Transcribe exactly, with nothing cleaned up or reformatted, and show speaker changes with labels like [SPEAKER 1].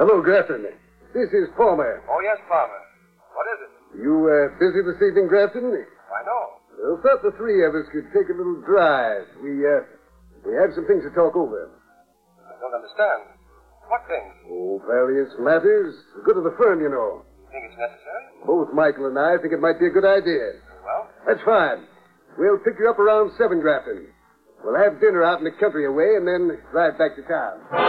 [SPEAKER 1] Hello, Grafton. This is Palmer.
[SPEAKER 2] Oh, yes, Palmer. What is it?
[SPEAKER 1] You uh, busy this evening, Grafton?
[SPEAKER 2] I know.
[SPEAKER 1] Well, thought the three of us could take a little drive. We, uh, we have some things to talk over.
[SPEAKER 2] I don't understand. What things?
[SPEAKER 1] Oh, various matters. The good of the firm, you know.
[SPEAKER 2] You think it's necessary?
[SPEAKER 1] Both Michael and I think it might be a good idea.
[SPEAKER 2] Well?
[SPEAKER 1] That's fine. We'll pick you up around seven, Grafton. We'll have dinner out in the country away and then drive back to town.